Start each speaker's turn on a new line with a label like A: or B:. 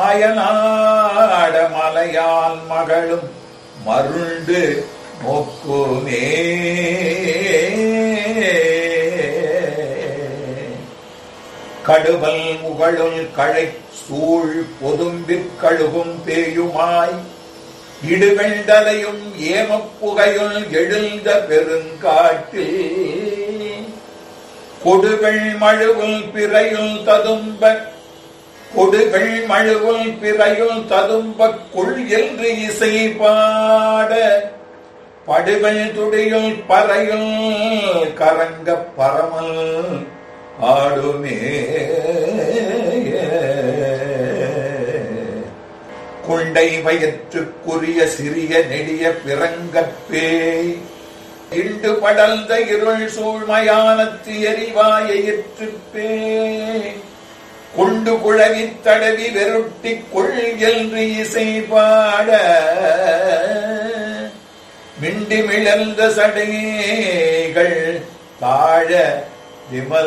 A: மாயநாட மலையால் மகளும் மருண்டு நோக்குமே. கடுவல் முகழுள் களை சூழ் பொதும்பிற் கழுகும் பேயுமாய் இடுகண்டலையும் ஏமப்புகையுள் எழுந்த பெருங்காட்டில் கொடுகள் மழுவுள் பிறையுள் ததும்ப கொள் என்று இசை பாட படுகள் துடியுள் பறையுள் கரங்க பரமல் ஆடுமே. குண்டை வயிற்றுக்குரிய சிறிய நெடிய பிறங்கப்பே இண்டு படர்ந்த இருள் சூழ்மயானத்து எரிவாயிற்றுப்பே கொண்டு குழவி தடவி வெருட்டி கொள் என்று இசை பாட மிண்டி மிளர்ந்த சடைகள் தாழ விமல்